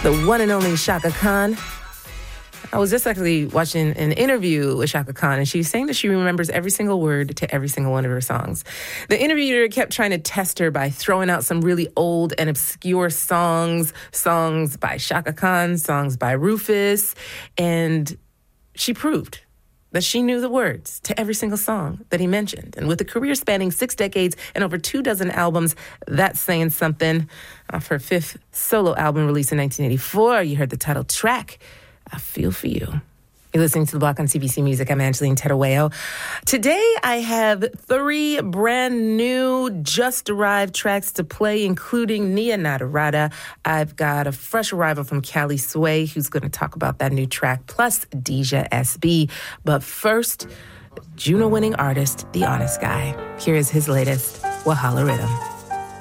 The one and only Chaka Khan. I was just actually watching an interview with Chaka Khan, and she was saying that she remembers every single word to every single one of her songs. The interviewer kept trying to test her by throwing out some really old and obscure songs by Chaka Khan, songs by Rufus, and she proved that she knew the words to every single song that he mentioned. And with a career spanning 6 decades and over 24 albums, that's saying something. Off her 5th solo album released in 1984, you heard the title track, I Feel For You. You're listening to The Block on CBC Music. I'm Angeline Tedaweo. Today, I have 3 brand new, just-arrived tracks to play, including Nia Nadarada. I've got a fresh arrival from Callie Sway, who's going to talk about that new track, plus Deja SB. But first, Juno-winning artist, The Honest Guy. Here is his latest, Wahala Rhythm.